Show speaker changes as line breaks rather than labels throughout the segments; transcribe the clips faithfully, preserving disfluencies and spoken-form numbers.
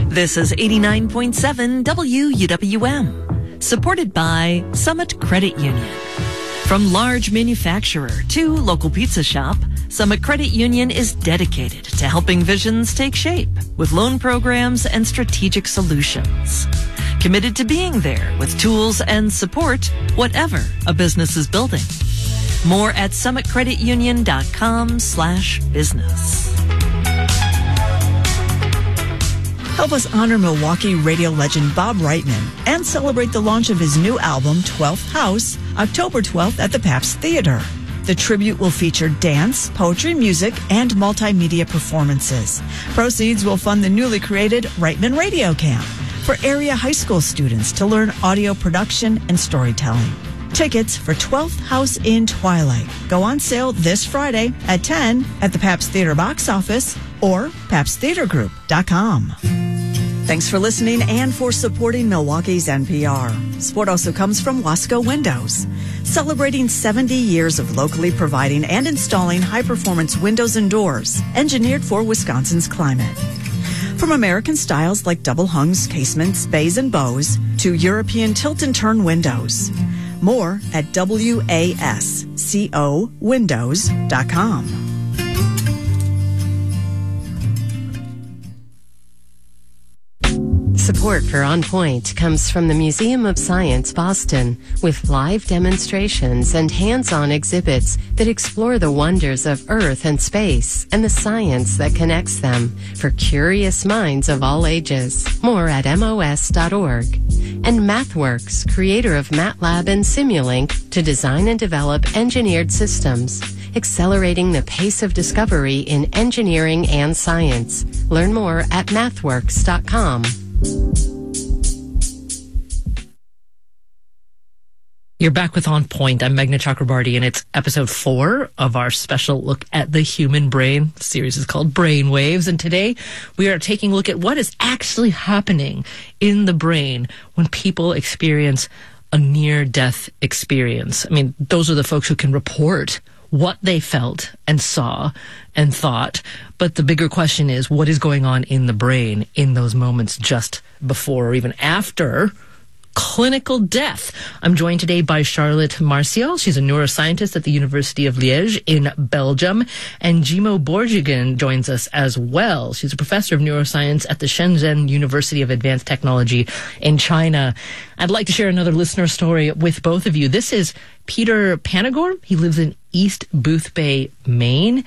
This is eighty-nine point seven W U W M, supported by Summit Credit Union. From large manufacturer to local pizza shop, Summit Credit Union is dedicated to helping visions take shape with loan programs and strategic solutions. Committed to being there with tools and support, whatever a business is building. More at summitcreditunion.com slash business.
Help us honor Milwaukee radio legend Bob Reitman and celebrate the launch of his new album, twelfth House, October twelfth at the Pabst Theater. The tribute will feature dance, poetry, music, and multimedia performances. Proceeds will fund the newly created Reitman Radio Camp for area high school students to learn audio production and storytelling. Tickets for twelfth House in Twilight go on sale this Friday at ten at the Pabst Theater box office or pabst theater group dot com. Thanks for listening and for supporting Milwaukee's N P R. Support also comes from Wasco Windows, celebrating seventy years of locally providing and installing high-performance windows and doors engineered for Wisconsin's climate. From American styles like double hungs, casements, bays, and bows to European tilt and turn windows. More at W A S C O windows dot com.
Support for On Point comes from the Museum of Science, Boston, with live demonstrations and hands-on exhibits that explore the wonders of Earth and space and the science that connects them for curious minds of all ages. More at M O S dot org. And MathWorks, creator of MATLAB and Simulink, to design and develop engineered systems, accelerating the pace of discovery in engineering and science. Learn more at mathworks dot com.
You're back with On Point. I'm Meghna Chakrabarty, and it's episode four of our special look at the human brain. The series is called Brain Waves, and today we are taking a look at what is actually happening in the brain when people experience a near-death experience. I mean, those are the folks who can report what they felt and saw and thought. But the bigger question is, what is going on in the brain in those moments just before or even after clinical death? I'm joined today by Charlotte Martial. She's a neuroscientist at the University of Liège in Belgium. And Jimo Borjigan joins us as well. She's a professor of neuroscience at the Shenzhen University of Advanced Technology in China. I'd like to share another listener story with both of you. This is Peter Panagor. He lives in East Boothbay, Maine.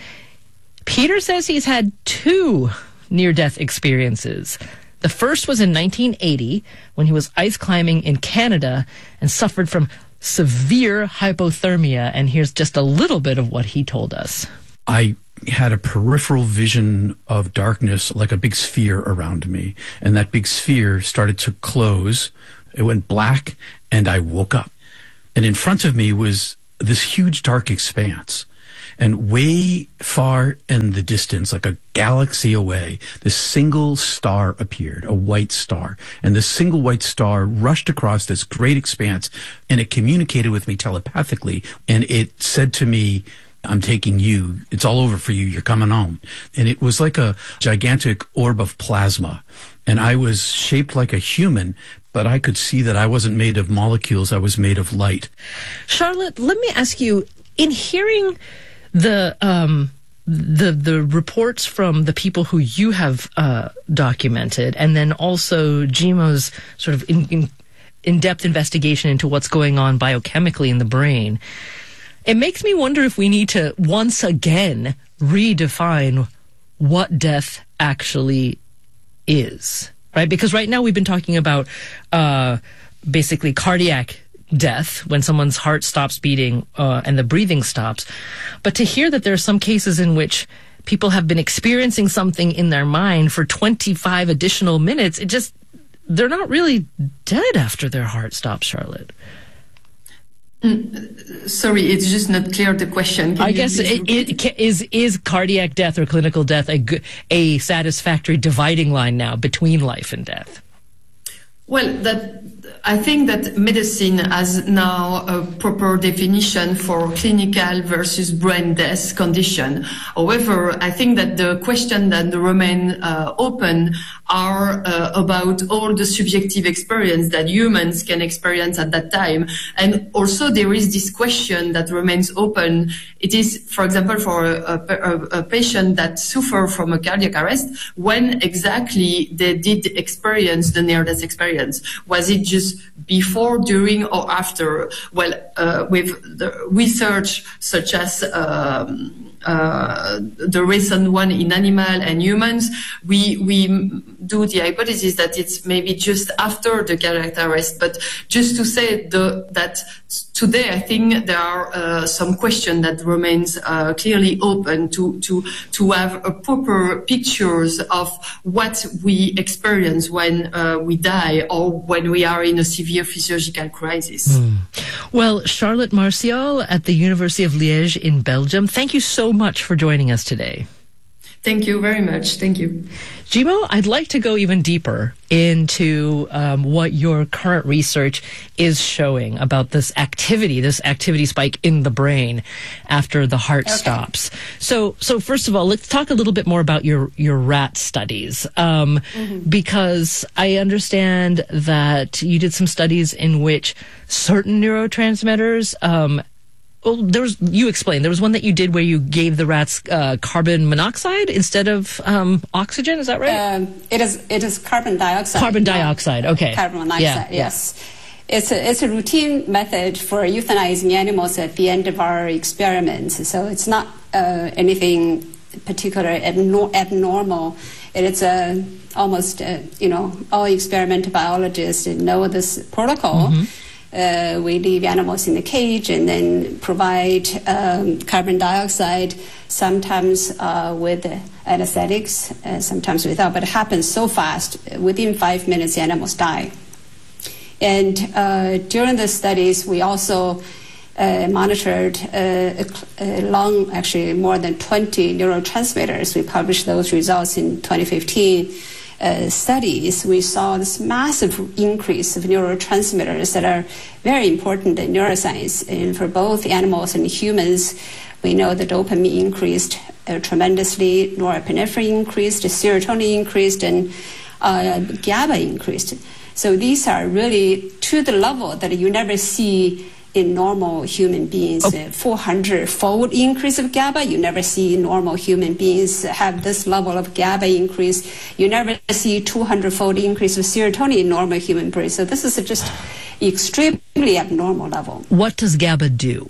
Peter says he's had two near-death experiences. The first was in nineteen eighty when he was ice climbing in Canada and suffered from severe hypothermia. And here's just a little bit of what he told us.
I had a peripheral vision of darkness, like a big sphere around me. And that big sphere started to close. It went black, and I woke up. And in front of me was this huge dark expanse. And way far in the distance, like a galaxy away, this single star appeared, a white star. And this single white star rushed across this great expanse, and it communicated with me telepathically. And it said to me, I'm taking you. It's all over for you. You're coming home. And it was like a gigantic orb of plasma. And I was shaped like a human, but I could see that I wasn't made of molecules. I was made of light.
Charlotte, let me ask you, in hearing the um, the the reports from the people who you have uh, documented, and then also Jimo's sort of in, in, in-depth investigation into what's going on biochemically in the brain, it makes me wonder if we need to once again redefine what death actually is, right? Because right now we've been talking about uh, basically cardiac death, when someone's heart stops beating uh, and the breathing stops. But to hear that there are some cases in which people have been experiencing something in their mind for twenty-five additional minutes, it just, they're not really dead after their heart stops, Charlotte.
Mm, sorry, it's just not clear, the question. Can
I guess it, it, is is cardiac death or clinical death a, a satisfactory dividing line now between life and death?
Well, that I think that medicine has now a proper definition for clinical versus brain death condition. However, I think that the question that remain uh, open are uh, about all the subjective experience that humans can experience at that time. And also there is this question that remains open. It is, for example, for a, a, a patient that suffer from a cardiac arrest, when exactly they did experience the near-death experience. Was it just before, during, or after? Well, uh, with the research such as um, uh, the recent one in animal and humans, we we do the hypothesis that it's maybe just after the cardiac arrest. But just to say the, that today, I think there are uh, some questions that remains uh, clearly open to to to have a proper pictures of what we experience when uh, we die or when we are in a severe physiological crisis.
Mm. Well, Charlotte Martial at the University of Liège in Belgium, thank you so much for joining us today.
Thank you very much. Thank you.
Jimo, I'd like to go even deeper into um, what your current research is showing about this activity, this activity spike in the brain after the heart okay. stops. So, so first of all, let's talk a little bit more about your, your rat studies, um, mm-hmm. because I understand that you did some studies in which certain neurotransmitters um, Well, there was, you explained, there was one that you did where you gave the rats uh, carbon monoxide instead of um, oxygen, is that right?
Um, it is It is carbon dioxide.
Carbon dioxide, okay.
Carbon monoxide,
yeah,
yes. Yeah. It's, a, it's a routine method for euthanizing animals at the end of our experiments. So it's not uh, anything particular abnor- abnormal. It is a, almost, uh, you know, all experimental biologists know this protocol. Mm-hmm. Uh, we leave animals in the cage and then provide um, carbon dioxide, sometimes uh, with anesthetics, uh, sometimes without, but it happens so fast. Within five minutes, the animals die. And uh, during the studies, we also uh, monitored uh, a, a long, actually more than twenty neurotransmitters. We published those results in twenty fifteen. Uh, studies, we saw this massive increase of neurotransmitters that are very important in neuroscience. And for both animals and humans, we know the dopamine increased uh, tremendously, norepinephrine increased, serotonin increased, and uh, GABA increased. So these are really to the level that you never see in normal human beings.
Oh.
four hundred fold increase of GABA. You never see normal human beings have this level of GABA increase. You never see two hundred fold increase of serotonin in normal human brains. So this is just extremely abnormal level.
What does GABA do?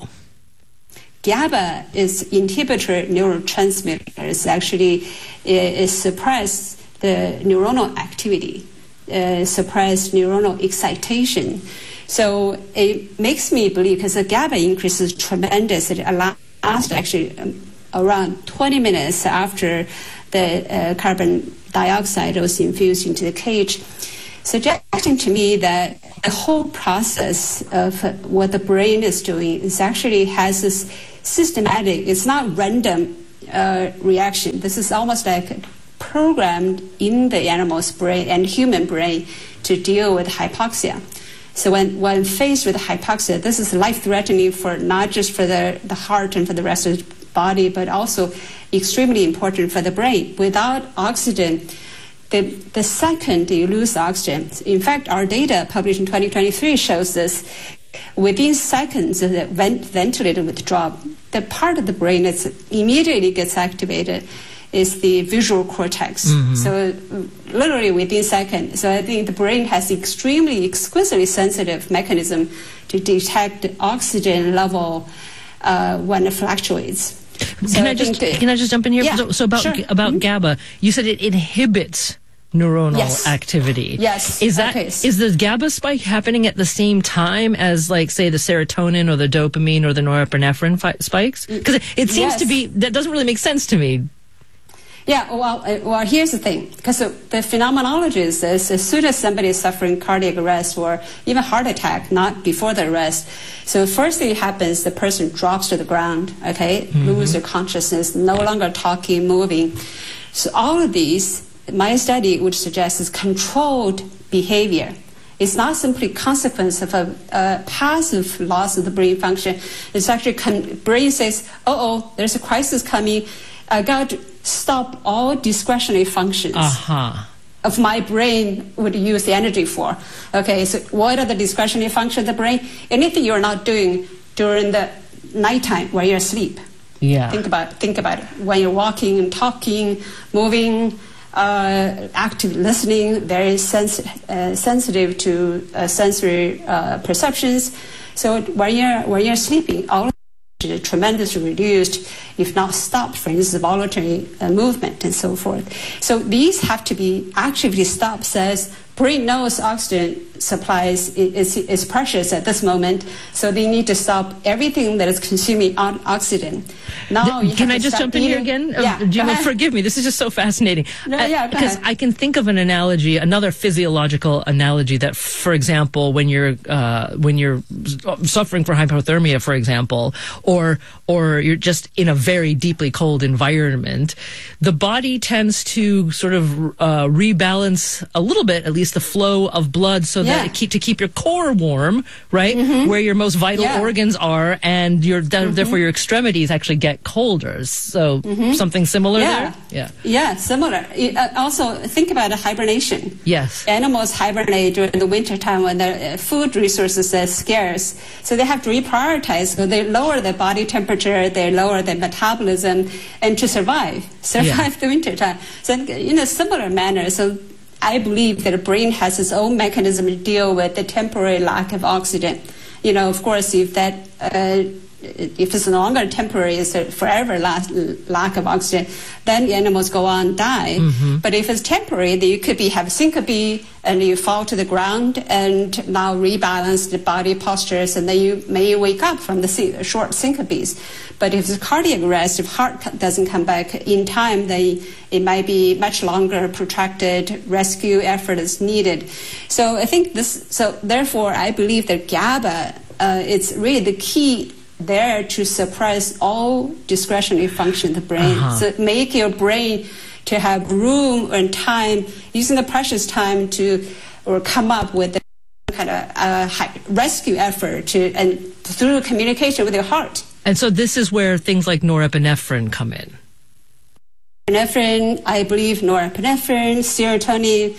GABA is inhibitor neurotransmitters. Actually, it, it suppress the neuronal activity, uh, suppress neuronal excitation. So it makes me believe, because the GABA increase is tremendous, it lasts actually um, around twenty minutes after the uh, carbon dioxide was infused into the cage, suggesting to me that the whole process of uh, what the brain is doing is actually has this systematic, it's not random uh, reaction. This is almost like programmed in the animal's brain and human brain to deal with hypoxia. So when, when faced with hypoxia, this is life-threatening for not just for the, the heart and for the rest of the body, but also extremely important for the brain. Without oxygen, the, the second you lose oxygen, in fact, our data published in twenty twenty-three shows this, within seconds of the vent- ventilator withdrawal, the part of the brain that immediately gets activated is the visual cortex. Mm-hmm. So literally within seconds. So I think the brain has extremely exquisitely sensitive mechanism to detect oxygen level uh, when it fluctuates. So
can I, I just the, can I just jump in here?
Yeah,
so, so about
sure.
about
mm-hmm.
GABA, you said it inhibits neuronal
yes.
activity.
Yes.
Is that
okay.
is the GABA spike happening at the same time as, like, say, the serotonin or the dopamine or the norepinephrine fi- spikes? Because it, it seems
yes.
to be, that doesn't really make sense to me.
Yeah, well, uh, well, here's the thing. Because uh, the phenomenology is this: as soon as somebody is suffering cardiac arrest or even heart attack, not before the arrest, so first thing happens, the person drops to the ground, okay, mm-hmm. lose their consciousness, no longer talking, moving. So all of these, my study would suggest is controlled behavior. It's not simply consequence of a, a passive loss of the brain function. It's actually con- brain says, "Oh, there's a crisis coming. I got to stop all discretionary functions."
Uh-huh.
Of my brain would use the energy for. Okay, so what are the discretionary functions of the brain? Anything you're not doing during the nighttime where you're asleep.
Yeah.
Think about think about it. When you're walking and talking, moving, uh, active listening, very sens- uh, sensitive to uh, sensory uh, perceptions. So when you're when you're sleeping, all tremendously reduced, if not stopped, for instance, voluntary uh, movement and so forth. So these have to be actively stopped, says brain knows oxygen supplies is, is precious at this moment, so they need to stop everything that is consuming oxygen. Now,
the, can I just jump in
eating.
here again?
Yeah,
uh, Jimmy, forgive me. This is just so fascinating.
No, yeah,
because I can think of an analogy, another physiological analogy that, for example, when you're uh, when you're suffering from hypothermia, for example, or or you're just in a very deeply cold environment, the body tends to sort of uh, rebalance a little bit, at least the flow of blood, so
yeah.
that it keep, to keep your core warm, right,
mm-hmm.
where your most vital
yeah. organs
are, and your mm-hmm. therefore your extremities actually get colder. So mm-hmm. something similar
yeah.
there?
Yeah. Yeah, similar. Uh, also, think about hibernation.
Yes.
Animals hibernate during the winter time when the food resources are scarce. So they have to reprioritize. So they lower their body temperature, they lower their metabolism, and to survive, survive
yeah.
the winter time. So in a similar manner, so I believe that the brain has its own mechanism to deal with the temporary lack of oxygen. You know, of course, if that uh, if it's no longer temporary, it's a forever lack, lack of oxygen, then the animals go on die. Mm-hmm. But if it's temporary, then you could be have syncope and you fall to the ground and now rebalance the body postures, and then you may wake up from the short syncopes. But if it's cardiac arrest, if heart doesn't come back in time, then it might be much longer, protracted rescue effort is needed. So I think this. So therefore, I believe that GABA uh, it's really the key there to suppress all discretionary function of the brain. Uh-huh. So make your brain to have room and time, using the precious time to or come up with a kind of uh, rescue effort to and through communication with your heart.
And so this is where things like norepinephrine come in.
Norepinephrine, I believe norepinephrine, serotonin,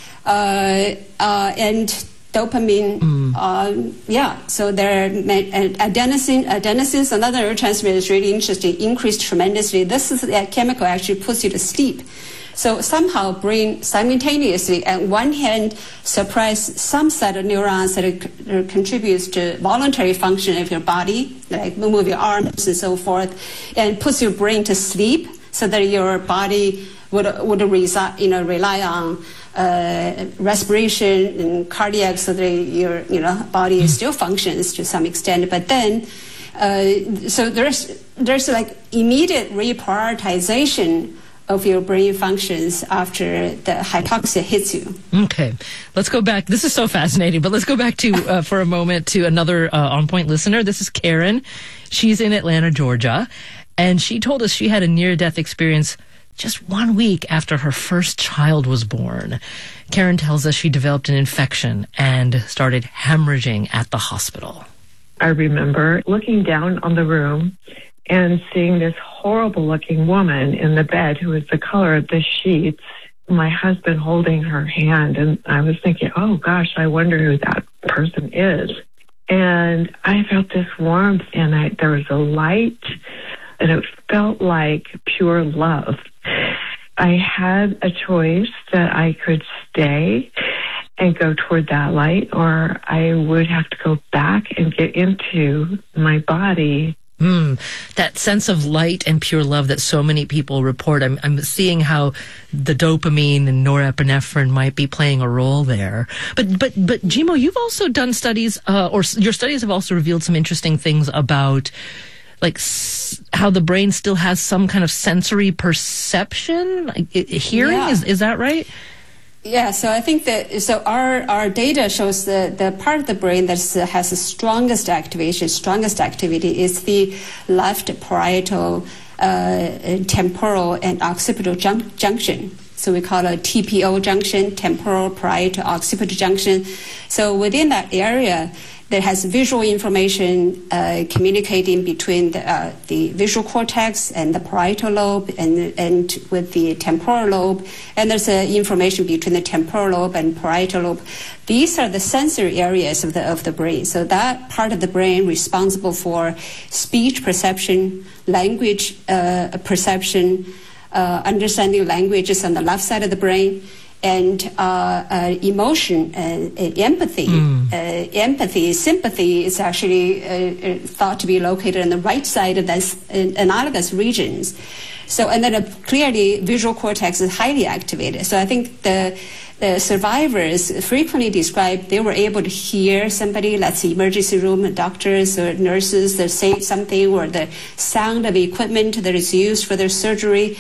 uh, uh, and dopamine. Mm. Uh, yeah, so there are adenosine. Adenosine is another neurotransmitter that's really interesting, increased tremendously. This is that chemical actually puts you to sleep. So somehow brain simultaneously, on one hand, suppress some set of neurons that are, contributes to voluntary function of your body, like move your arms and so forth, and puts your brain to sleep so that your body would would resi- you know rely on uh, respiration and cardiac, so that your you know body still functions to some extent. But then, uh, so there's there's like immediate reprioritization of your brain functions after the hypoxia hits you.
Okay, let's go back. This is so fascinating, but let's go back to uh, for a moment to another uh, On Point listener. This is Karen. She's in Atlanta, Georgia, and she told us she had a near-death experience just one week after her first child was born. Karen tells us she developed an infection and started hemorrhaging at the hospital.
I remember looking down on the room and seeing this horrible-looking woman in the bed who was the color of the sheets, my husband holding her hand, and I was thinking, oh, gosh, I wonder who that person is. And I felt this warmth, and I, there was a light, and it felt like pure love. I had a choice that I could stay and go toward that light, or I would have to go back and get into my body.
Mm, that sense of light and pure love that so many people report. I'm, I'm seeing how the dopamine and norepinephrine might be playing a role there. But, but, but, Jimo, you've also done studies, uh, or your studies have also revealed some interesting things about, like, s- how the brain still has some kind of sensory perception, like, I- hearing. Yeah. Is is that right?
Yeah, so I think that so our, our data shows the, the part of the brain that has the strongest activation, strongest activity is the left parietal, uh, temporal, and occipital jun- junction. So we call it T P O junction, temporal parietal occipital junction. So within that area, that has visual information uh, communicating between the, uh, the visual cortex and the parietal lobe and, and with the temporal lobe. And there's uh, information between the temporal lobe and parietal lobe. These are the sensory areas of the, of the brain. So that part of the brain responsible for speech perception, language uh, perception, uh, understanding language is on the left side of the brain. And uh, uh, emotion, uh, uh, empathy, mm. uh, empathy, sympathy is actually uh, uh, thought to be located on the right side of this uh, analogous regions. So, and then uh, clearly, visual cortex is highly activated. So, I think the the survivors frequently describe they were able to hear somebody, let's say emergency room doctors or nurses, that say something, or the sound of equipment that is used for their surgery.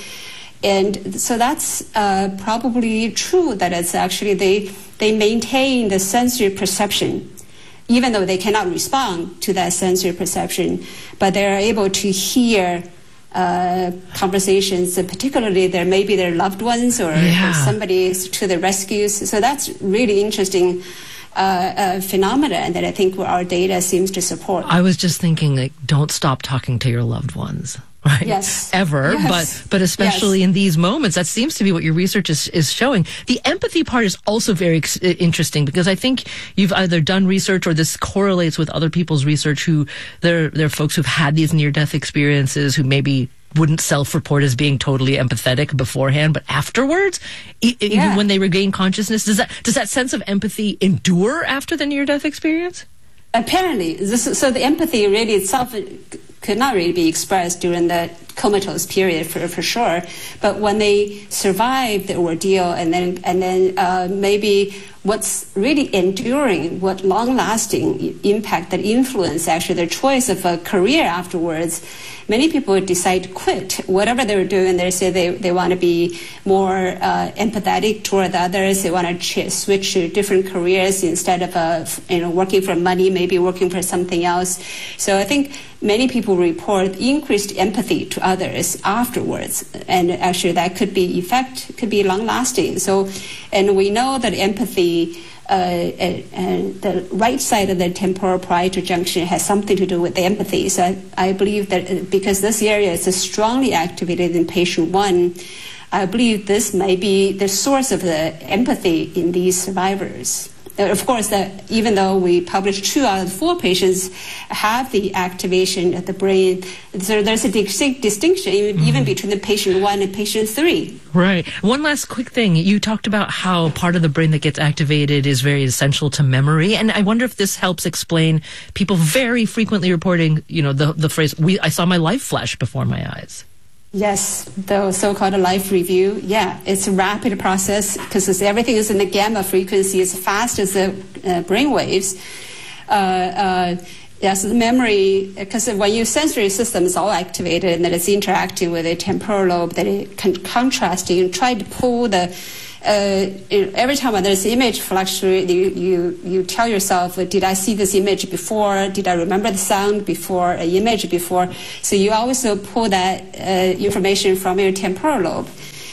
And so that's uh, probably true that it's actually they they maintain the sensory perception, even though they cannot respond to that sensory perception, but they're able to hear uh, conversations, and particularly there may be their loved ones or, yeah. or somebody to the rescues. So that's really interesting uh, uh, phenomena that I think our data seems to support.
I was just thinking, like, don't stop talking to your loved ones. Right.
Yes.
Ever,
yes.
but but especially
yes.
in these moments, that seems to be what your research is, is showing. The empathy part is also very ex- interesting because I think you've either done research or this correlates with other people's research who they're they're folks who've had these near-death experiences who maybe wouldn't self-report as being totally empathetic beforehand, but afterwards, e- yeah. even when they regain consciousness, does that does that sense of empathy endure after the near-death experience?
Apparently, this, so the empathy really itself could not really be expressed during the comatose period for, for sure. But when they survive the ordeal and then and then uh, maybe what's really enduring, what long-lasting impact that influence actually their choice of a career afterwards, many people decide to quit whatever they were doing. They say they, they want to be more uh, empathetic toward others. They want to ch- switch to different careers instead of uh, you know working for money, maybe working for something else. So I think many people report increased empathy to others afterwards, and actually that could be effect could be long lasting. So, and we know that empathy, uh, and, and the right side of the temporal parietal junction has something to do with the empathy. So I, I believe that because this area is strongly activated in patient one, I believe this may be the source of the empathy in these survivors. Of course, that even though we published two out of four patients have the activation of the brain, so there's a distinct distinction even, mm-hmm. even between the patient one and patient three.
Right. One last quick thing. You talked about how part of the brain that gets activated is very essential to memory, and I wonder if this helps explain people very frequently reporting, you know, the the phrase, "We I saw my life flash before my eyes."
Yes, the so-called life review. Yeah, it's a rapid process because everything is in the gamma frequency as fast as the uh, brain waves. Uh, uh, yes, the memory, because when your sensory system is all activated and that it's interacting with the temporal lobe, that it can contrasting and try to pull the Uh, every time when there's image fluctuate, you, you, you tell yourself, did I see this image before? Did I remember the sound before, an image before? So you always pull that uh, information from your temporal lobe.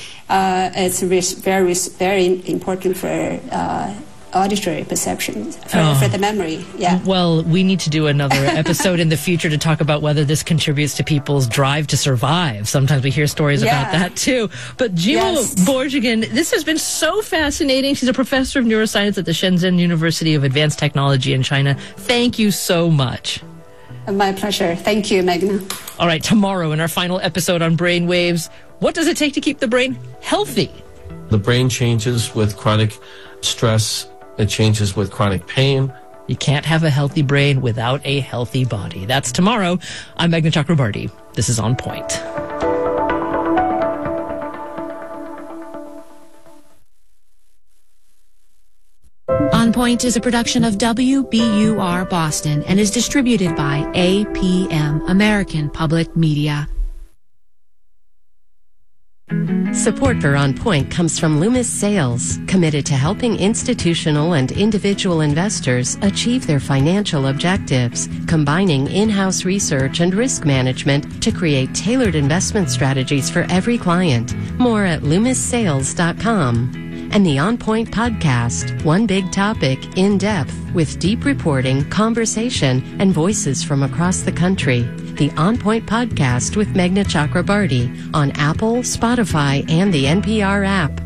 Uh, it's very, very important for uh, auditory perception, for, oh. for the memory. Yeah.
Well, we need to do another episode in the future to talk about whether this contributes to people's drive to survive. Sometimes we hear stories yeah. about that too. But Jimo yes. Borjigin, this has been so fascinating. She's a professor of neuroscience at the Shenzhen University of Advanced Technology in China. Thank you so much.
My pleasure. Thank you, Meghna.
All right, tomorrow in our final episode on brain waves, what does it take to keep the brain healthy?
The brain changes with chronic stress. It changes with chronic pain.
You can't have a healthy brain without a healthy body. That's tomorrow. I'm Meghna Chakrabarty. This is On Point.
On Point is a production of W B U R Boston and is distributed by A P M, American Public Media.
Support for On Point comes from Loomis Sales, committed to helping institutional and individual investors achieve their financial objectives, combining in-house research and risk management to create tailored investment strategies for every client. More at loomis sales dot com. And the On Point podcast, one big topic, in depth, with deep reporting, conversation, and voices from across the country. The On Point podcast with Meghna Chakrabarty on Apple, Spotify, and the N P R app.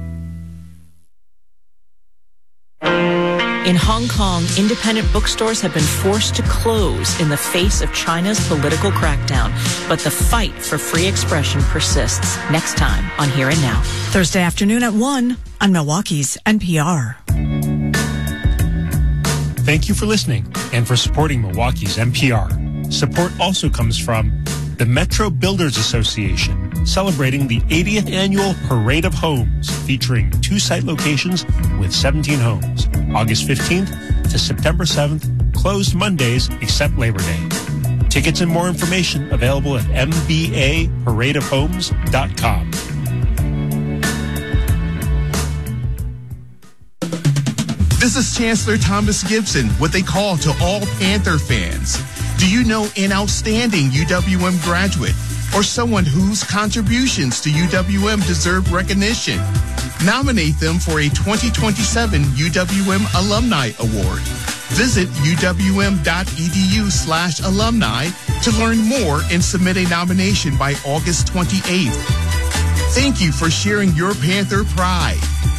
In Hong Kong, independent bookstores have been forced to close in the face of China's political crackdown. But the fight for free expression persists. Next time on Here and Now.
Thursday afternoon at one on Milwaukee's N P R.
Thank you for listening and for supporting Milwaukee's N P R. Support also comes from the Metro Builders Association, celebrating the eightieth annual Parade of Homes, featuring two site locations with seventeen homes. August fifteenth to September seventh, closed Mondays except Labor Day. Tickets and more information available at m b a parade of homes dot com.
This is Chancellor Thomas Gibson, what they call to all Panther fans. Do you know an outstanding U W M graduate or someone whose contributions to U W M deserve recognition? Nominate them for a twenty twenty-seven U W M Alumni Award. Visit uwm.edu slash alumni to learn more and submit a nomination by August twenty-eighth. Thank you for sharing your Panther pride.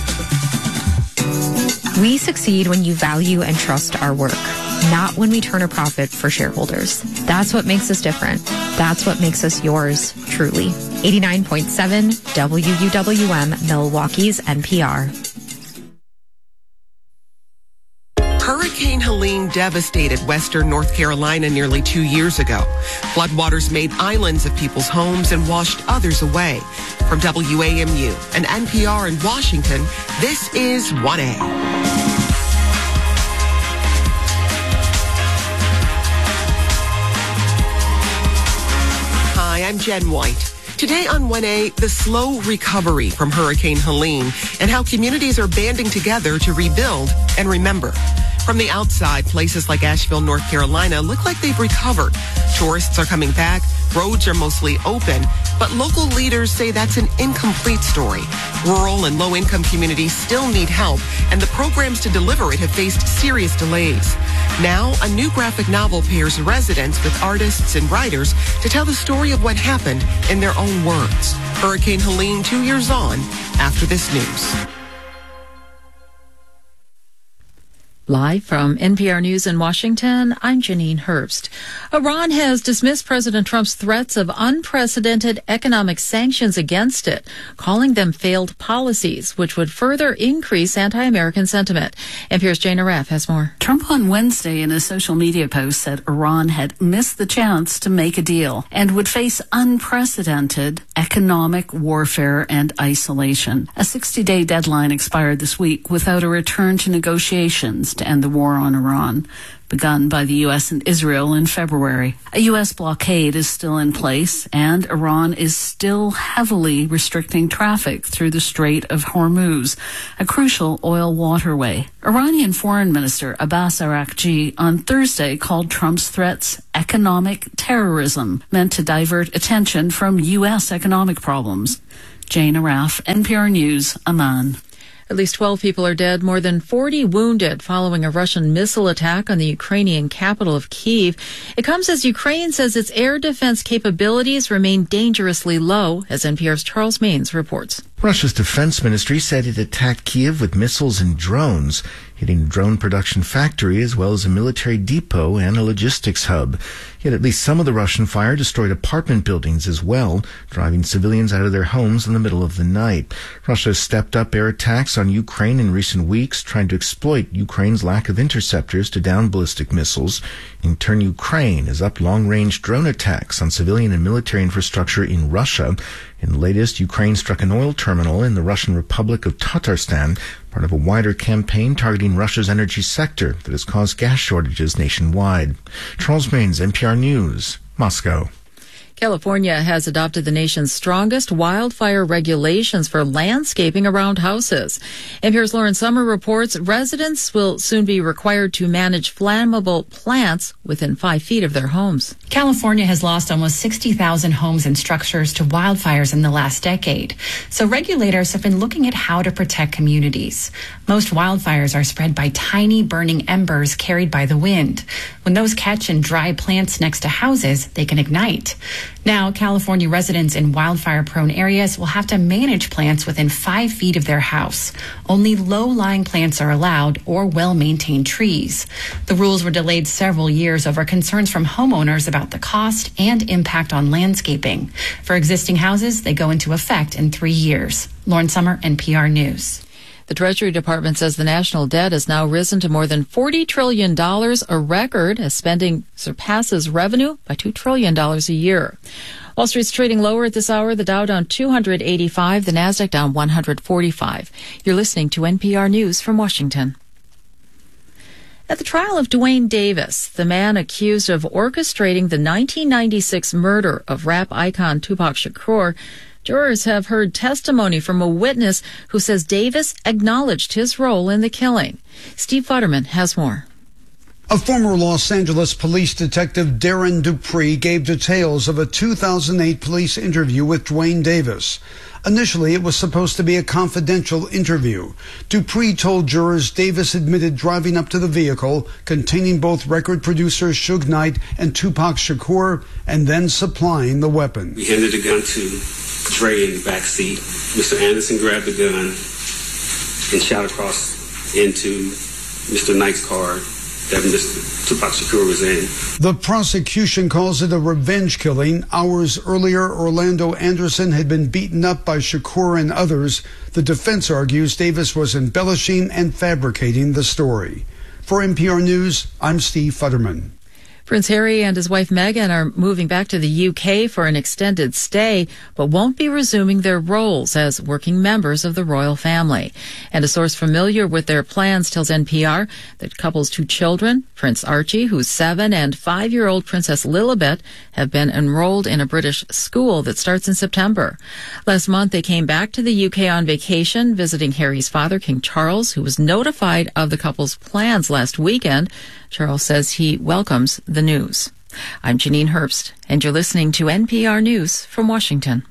We succeed when you value and trust our work, not when we turn a profit for shareholders. That's what makes us different. That's what makes us yours, truly. eighty-nine point seven W U W M, Milwaukee's N P R.
Hurricane Helene devastated western North Carolina nearly two years ago. Floodwaters made islands of people's homes and washed others away. From W A M U and N P R in Washington, this is one A. Hi, I'm Jen White. Today on one A, the slow recovery from Hurricane Helene and how communities are banding together to rebuild and remember. From the outside, places like Asheville, North Carolina look like they've recovered. Tourists are coming back, roads are mostly open, but local leaders say that's an incomplete story. Rural and low-income communities still need help, and the programs to deliver it have faced serious delays. Now, a new graphic novel pairs residents with artists and writers to tell the story of what happened in their own words. Hurricane Helene, two years on, after this news.
Live from N P R News in Washington, I'm Janine Herbst. Iran has dismissed President Trump's threats of unprecedented economic sanctions against it, calling them failed policies, which would further increase anti-American sentiment. N P R's Jane Araf has more.
Trump on Wednesday in a social media post said Iran had missed the chance to make a deal and would face unprecedented economic warfare and isolation. A sixty-day deadline expired this week without a return to negotiations to end the war on Iran, begun by the U S and Israel in February. A U S blockade is still in place, and Iran is still heavily restricting traffic through the Strait of Hormuz, a crucial oil waterway. Iranian Foreign Minister Abbas Araghchi on Thursday called Trump's threats economic terrorism, meant to divert attention from U S economic problems. Jane Araf, N P R News, Amman.
At least twelve people are dead, more than forty wounded following a Russian missile attack on the Ukrainian capital of Kyiv. It comes as Ukraine says its air defense capabilities remain dangerously low, as N P R's Charles Maines reports.
Russia's defense ministry said it attacked Kyiv with missiles and drones, hitting a drone production factory as well as a military depot and a logistics hub. Yet at least some of the Russian fire destroyed apartment buildings as well, driving civilians out of their homes in the middle of the night. Russia has stepped up air attacks on Ukraine in recent weeks, trying to exploit Ukraine's lack of interceptors to down ballistic missiles. In turn, Ukraine has upped long-range drone attacks on civilian and military infrastructure in Russia. In the latest, Ukraine struck an oil terminal in the Russian Republic of Tatarstan, part of a wider campaign targeting Russia's energy sector that has caused gas shortages nationwide. Charles Maines, N P R News, Moscow.
California has adopted the nation's strongest wildfire regulations for landscaping around houses. N P R's Lauren Summer reports residents will soon be required to manage flammable plants within five feet of their homes.
California has lost almost sixty thousand homes and structures to wildfires in the last decade. So regulators have been looking at how to protect communities. Most wildfires are spread by tiny burning embers carried by the wind. When those catch in dry plants next to houses, they can ignite. Now, California residents in wildfire-prone areas will have to manage plants within five feet of their house. Only low-lying plants are allowed or well-maintained trees. The rules were delayed several years over concerns from homeowners about the cost and impact on landscaping. For existing houses, they go into effect in three years. Lauren Summer, N P R News.
The Treasury Department says the national debt has now risen to more than forty trillion dollars, a record, as spending surpasses revenue by two trillion dollars a year. Wall Street's trading lower at this hour. The Dow down two hundred eighty-five, the Nasdaq down one hundred forty-five. You're listening to N P R News from Washington. At the trial of Duane Davis, the man accused of orchestrating the nineteen ninety-six murder of rap icon Tupac Shakur, jurors have heard testimony from a witness who says Davis acknowledged his role in the killing. Steve Futterman has more.
A former Los Angeles police detective, Darren Dupree, gave details of a two thousand eight police interview with Duane Davis. Initially, it was supposed to be a confidential interview. Dupree told jurors Davis admitted driving up to the vehicle containing both record producers Suge Knight and Tupac Shakur, and then supplying the weapon.
We handed the gun to Dre in the back seat. Mister Anderson grabbed the gun and shot across into Mister Knight's car that Mister Tupac Shakur was in.
The prosecution calls it a revenge killing. Hours earlier, Orlando Anderson had been beaten up by Shakur and others. The defense argues Davis was embellishing and fabricating the story. For N P R News, I'm Steve Futterman.
Prince Harry and his wife Meghan are moving back to the U K for an extended stay, but won't be resuming their roles as working members of the royal family. And a source familiar with their plans tells N P R that the couple's two children, Prince Archie, who's seven, and five-year-old Princess Lilibet, have been enrolled in a British school that starts in September. Last month, they came back to the U K on vacation, visiting Harry's father, King Charles, who was notified of the couple's plans last weekend. Charles says he welcomes the news. I'm Janine Herbst, and you're listening to N P R News from Washington.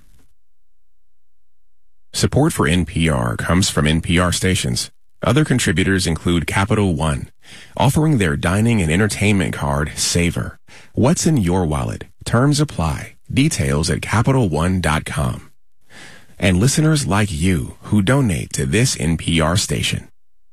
Support for N P R comes from N P R stations. Other contributors include Capital One, offering their dining and entertainment card, Savor. What's in your wallet? Terms apply. Details at Capital One dot com. And listeners like you who donate to this N P R station.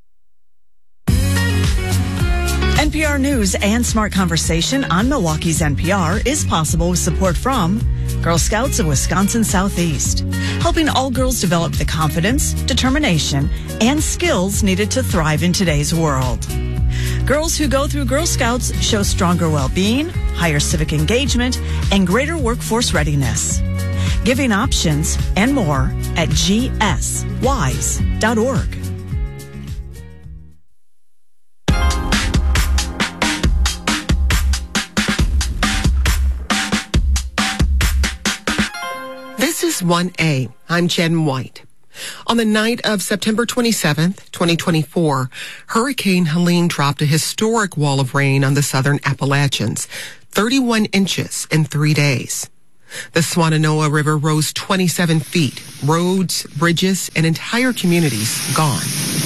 N P R News and Smart Conversation on Milwaukee's N P R is possible with support from Girl Scouts of Wisconsin Southeast, helping all girls develop the confidence, determination, and skills needed to thrive in today's world. Girls who go through Girl Scouts show stronger well-being, higher civic engagement, and greater workforce readiness. Giving options and more at G S wise dot org.
This is one A. I'm Jen White. On the night of September twenty-seventh, twenty twenty-four, Hurricane Helene dropped a historic wall of rain on the southern Appalachians, thirty-one inches in three days. The Swannanoa River rose twenty-seven feet, roads, bridges, and entire communities gone.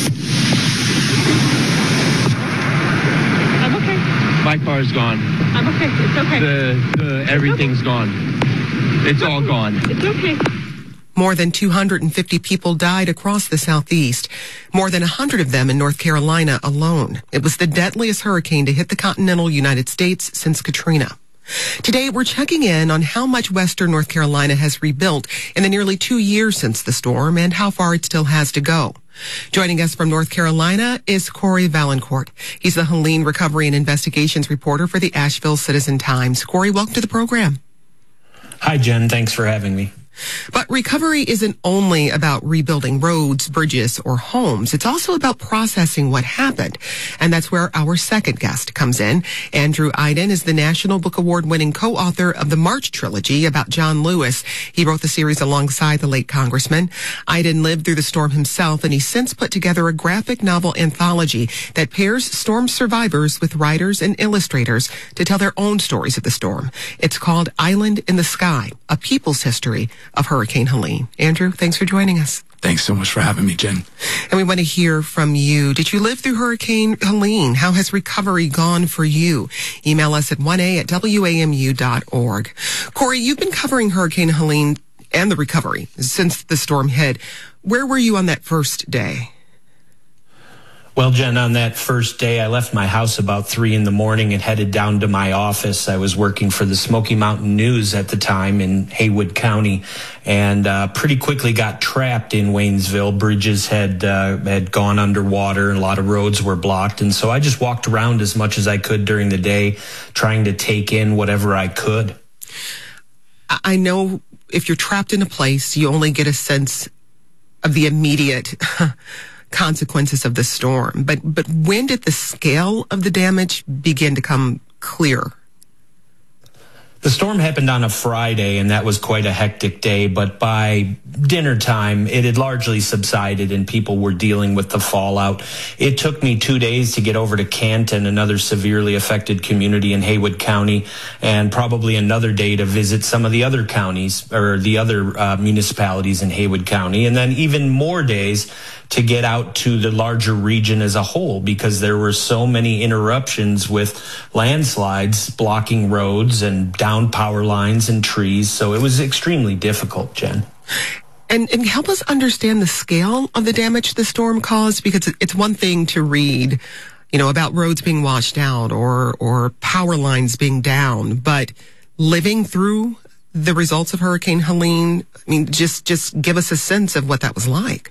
I'm okay.
My car's gone.
I'm okay. It's okay.
The, the everything's
okay.
gone. It's all gone.
It's okay.
More than two hundred fifty people died across the Southeast, more than one hundred of them in North Carolina alone. It was the deadliest hurricane to hit the continental United States since Katrina. Today, we're checking in on how much Western North Carolina has rebuilt in the nearly two years since the storm and how far it still has to go. Joining us from North Carolina is Corey Valancourt. He's the Helene Recovery and Investigations reporter for the Asheville Citizen Times. Corey, welcome to the program.
Hi, Jen. Thanks for having me.
But recovery isn't only about rebuilding roads, bridges, or homes. It's also about processing what happened. And that's where our second guest comes in. Andrew Aydin is the National Book Award-winning co-author of the March Trilogy about John Lewis. He wrote the series alongside the late congressman. Aydin lived through the storm himself, and he's since put together a graphic novel anthology that pairs storm survivors with writers and illustrators to tell their own stories of the storm. It's called Island in the Sky, A People's History of Hurricane Helene. Andrew, thanks for joining us.
Thanks so much for having me, Jen.
And we want to hear from you. Did you live through Hurricane Helene? How has recovery gone for you? Email us at one a at w a m u dot org. Corey, you've been covering Hurricane Helene and the recovery since the storm hit. Where were you on that first day?
Well, Jen, on that first day, I left my house about three in the morning and headed down to my office. I was working for the Smoky Mountain News at the time in Haywood County, and uh, pretty quickly got trapped in Waynesville. Bridges had uh, had gone underwater, and a lot of roads were blocked. And so I just walked around as much as I could during the day, trying to take in whatever I could.
I know if you're trapped in a place, you only get a sense of the immediate consequences of the storm. But but when did the scale of the damage begin to come clear?
The storm happened on a Friday, and that was quite a hectic day. But by dinner time, it had largely subsided, and people were dealing with the fallout. It took me two days to get over to Canton, another severely affected community in Haywood County, and probably another day to visit some of the other counties or the other uh, municipalities in Haywood County, and then even more days to get out to the larger region as a whole, because there were so many interruptions with landslides blocking roads and down power lines and trees. So it was extremely difficult, Jen.
And, and help us understand the scale of the damage the storm caused, because it's one thing to read, you know, about roads being washed out or, or power lines being down, but living through the results of Hurricane Helene, I mean, just, just give us a sense of what that was like.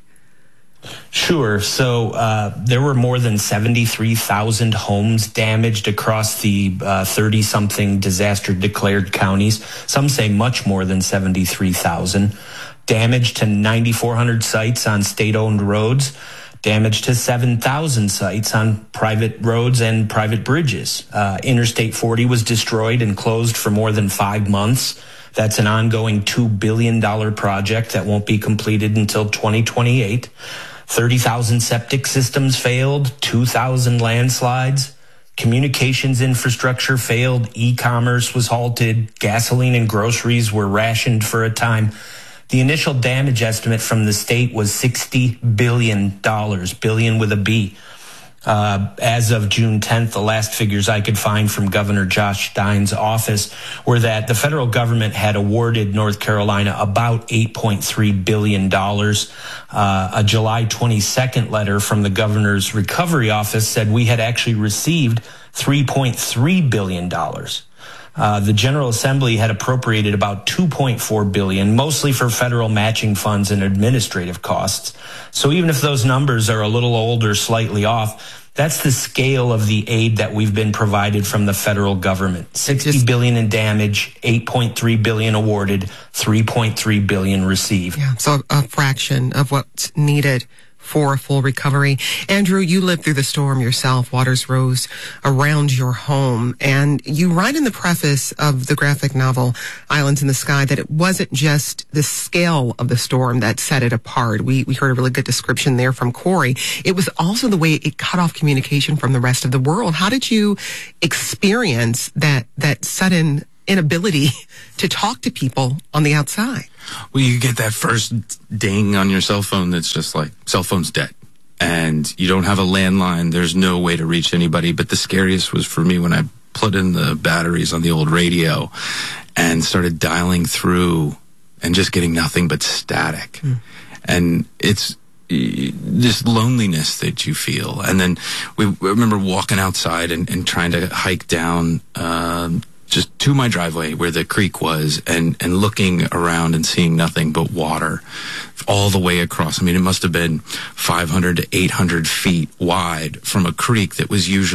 Sure. So uh, there were more than seventy-three thousand homes damaged across the uh, thirty-something disaster-declared counties. Some say much more than seventy-three thousand. Damage to nine thousand four hundred sites on state-owned roads. Damage to seven thousand sites on private roads and private bridges. Uh, Interstate forty was destroyed and closed for more than five months. That's an ongoing two billion dollars project that won't be completed until twenty twenty-eight. thirty thousand septic systems failed, two thousand landslides, communications infrastructure failed, e-commerce was halted, gasoline and groceries were rationed for a time. The initial damage estimate from the state was sixty billion dollars, billion with a B. Uh, as of June tenth, the last figures I could find from Governor Josh Stein's office were that the federal government had awarded North Carolina about eight point three billion dollars. Uh, a July twenty-second letter from the governor's recovery office said we had actually received three point three billion dollars. Uh, the General Assembly had appropriated about two point four billion dollars, mostly for federal matching funds and administrative costs. So even if those numbers are a little old or slightly off, that's the scale of the aid that we've been provided from the federal government. sixty billion dollars in damage, eight point three billion dollars awarded, three point three billion dollars received.
Yeah, so a fraction of what's needed for a full recovery. Andrew, you lived through the storm yourself. Waters rose around your home. And you write in the preface of the graphic novel, Islands in the Sky, that it wasn't just the scale of the storm that set it apart. We, we heard a really good description there from Corey. It was also the way it cut off communication from the rest of the world. How did you experience that, that sudden inability to talk to people on the outside?
Well, you get that first ding on your cell phone that's just like, cell phone's dead. And you don't have a landline. There's no way to reach anybody. But the scariest was for me when I put in the batteries on the old radio and started dialing through and just getting nothing but static. Mm. And it's this loneliness that you feel. And then we I remember walking outside and, and trying to hike down um, just to my driveway where the creek was, and, and looking around and seeing nothing but water all the way across. I mean, it must have been five hundred to eight hundred feet wide from a creek that was usually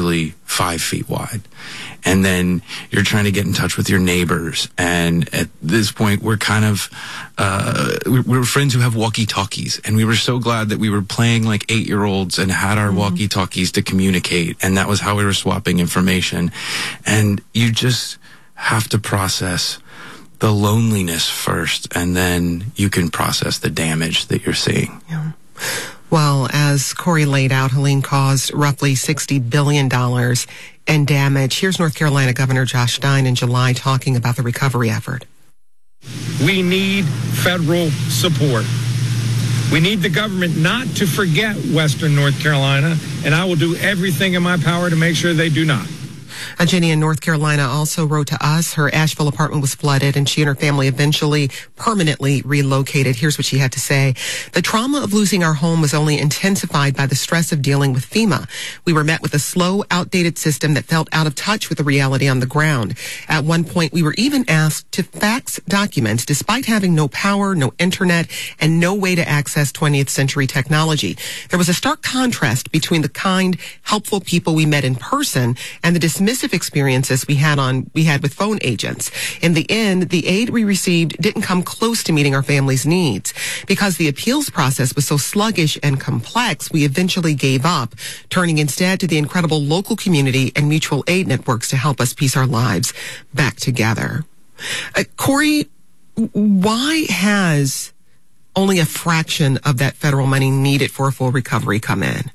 five feet wide. And then you're trying to get in touch with your neighbors. And at this point, we're kind of, uh, we we're friends who have walkie-talkies. And we were so glad that we were playing like eight-year-olds and had our mm-hmm. walkie-talkies to communicate. And that was how we were swapping information. And you just have to process the loneliness first, and then you can process the damage that you're seeing.
Yeah. Well, as Corey laid out, Helene caused roughly sixty billion dollars in damage. Here's North Carolina Governor Josh Stein in July talking about the recovery effort.
We need federal support. We need the government not to forget Western North Carolina, and I will do everything in my power to make sure they do not.
Uh, Jenny in North Carolina also wrote to us. Her Asheville apartment was flooded, and she and her family eventually permanently relocated. Here's what she had to say. The trauma of losing our home was only intensified by the stress of dealing with FEMA. We were met with a slow, outdated system that felt out of touch with the reality on the ground. At one point, we were even asked to fax documents despite having no power, no internet, and no way to access twentieth century technology. There was a stark contrast between the kind, helpful people we met in person and the dismissive experiences we had on we had with phone agents. In the end, the aid we received didn't come close to meeting our family's needs. Because the appeals process was so sluggish and complex, we eventually gave up, turning instead to the incredible local community and mutual aid networks to help us piece our lives back together. Uh, Corey, why has only a fraction of that federal money needed for a full recovery come in?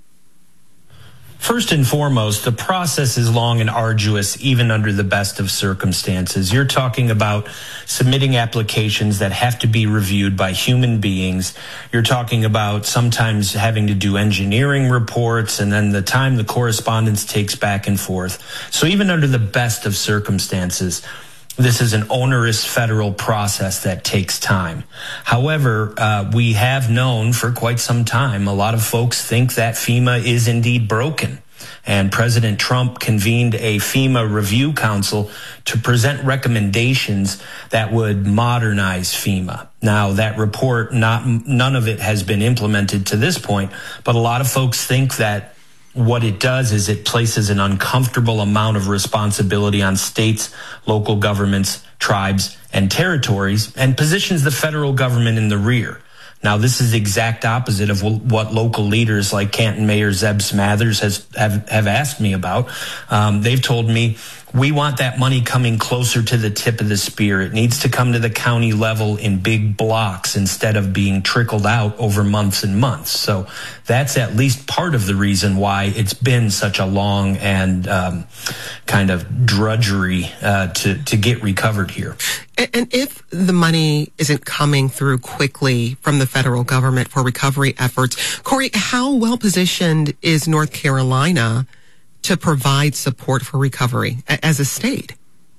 First and foremost, the process is long and arduous, even under the best of circumstances. You're talking about submitting applications that have to be reviewed by human beings. You're talking about sometimes having to do engineering reports, and then the time the correspondence takes back and forth. So even under the best of circumstances, this is an onerous federal process that takes time. However, uh, we have known for quite some time, a lot of folks think that FEMA is indeed broken. And President Trump convened a FEMA review council to present recommendations that would modernize FEMA. Now, that report, not none of it has been implemented to this point, but a lot of folks think that what it does is it places an uncomfortable amount of responsibility on states, local governments, tribes, and territories, and positions the federal government in the rear. Now, this is the exact opposite of what local leaders like Canton Mayor Zeb Smathers has have, have asked me about. Um, they've told me, we want that money coming closer to the tip of the spear. It needs to come to the county level in big blocks instead of being trickled out over months and months. So that's at least part of the reason why it's been such a long and um, kind of drudgery uh, to, to get recovered here.
And if the money isn't coming through quickly from the federal government for recovery efforts, Corey, how well positioned is North Carolina to provide support for recovery as a state?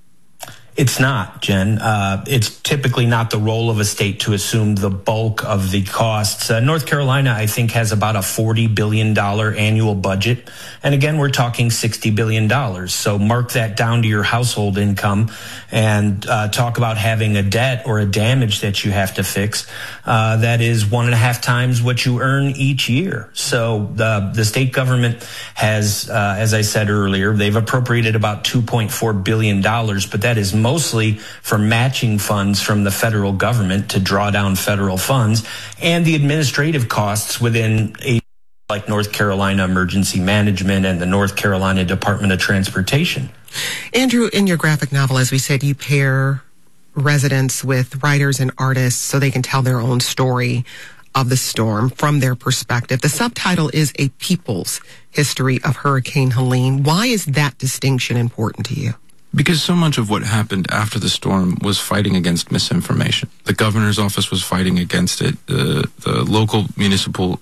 It's not, Jen. Uh, it's typically not the role of a state to assume the bulk of the costs. Uh, North Carolina, I think, has about a forty billion dollars annual budget. And again, we're talking sixty billion dollars. So mark that down to your household income and uh, talk about having a debt or a damage that you have to fix. Uh, that is one and a half times what you earn each year. So the, the state government has, uh, as I said earlier, they've appropriated about two point four billion dollars, but that is mostly for matching funds from the federal government to draw down federal funds and the administrative costs within a like North Carolina Emergency Management and the North Carolina Department of Transportation.
Andrew, in your graphic novel, as we said, you pair residents with writers and artists so they can tell their own story of the storm from their perspective. The subtitle is A People's History of Hurricane Helene. Why is that distinction important to you?
Because so much of what happened after the storm was fighting against misinformation. The governor's office was fighting against it. The, the local municipal